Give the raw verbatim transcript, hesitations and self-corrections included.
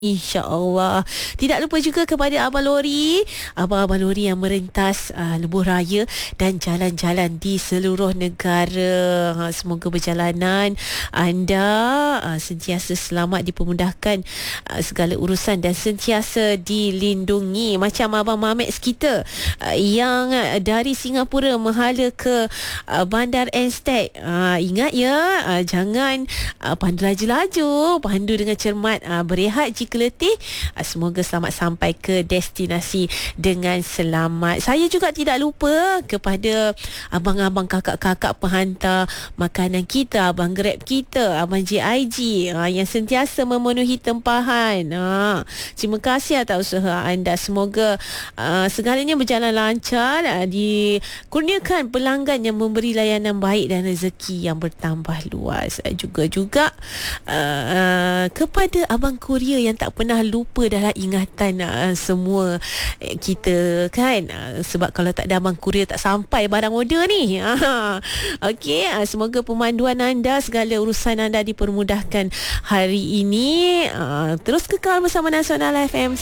InsyaAllah. Tidak lupa juga kepada Abang Lori, Abang-abang Lori yang merentas uh, lebuh raya dan jalan-jalan di seluruh negara. Ha, semoga perjalanan anda uh, sentiasa selamat, dipermudahkan uh, segala urusan dan sentiasa dilindungi. Macam Abang Mamex kita uh, yang uh, dari Singapura menghala ke uh, Bandar Anstek. Uh, ingat ya, uh, jangan uh, pandu laju-laju, pandu dengan cermat, uh, berehat jika letih. Semoga selamat sampai ke destinasi dengan selamat. Saya juga tidak lupa kepada abang-abang, kakak-kakak penghantar makanan kita, abang Grab kita, abang J I G ha, yang sentiasa memenuhi tempahan. Ha, terima kasih atas usaha anda. Semoga uh, segalanya berjalan lancar, uh, dikurniakan pelanggan yang memberi layanan baik dan rezeki yang bertambah luas. Uh, juga-juga uh, uh, kepada abang Korea yang tak pernah lupa dalam ingatan uh, semua eh, kita kan, uh, sebab kalau tak ada abang kurier tak sampai barang order ni. Okey, uh, semoga pemanduan anda, segala urusan anda dipermudahkan hari ini. Uh, terus kekal bersama Nasional F M.